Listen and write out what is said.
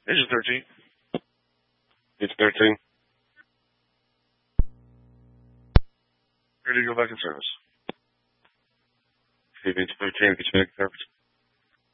Engine 13. It's 13. Ready to go back in service. It's 13. Get you back in service.